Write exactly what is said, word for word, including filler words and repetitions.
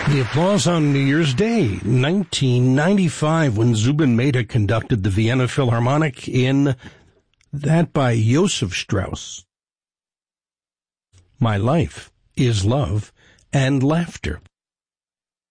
The applause on New Year's Day, nineteen ninety-five, when Zubin Mehta conducted the Vienna Philharmonic in that by Joseph Strauss. My life is love and laughter.